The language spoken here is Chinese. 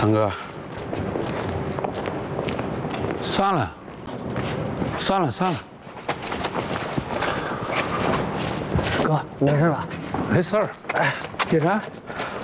三哥， 算了，算了。 哥，没事吧？ 没事儿。哎，叶晨，